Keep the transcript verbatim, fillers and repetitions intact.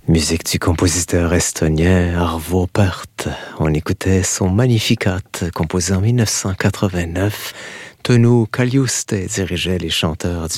Musique du compositeur estonien Arvo Pärt. On écoutait son Magnificat, composé en mille neuf cent quatre-vingt-neuf. Tõnu Kaljuste dirigeait les chanteurs du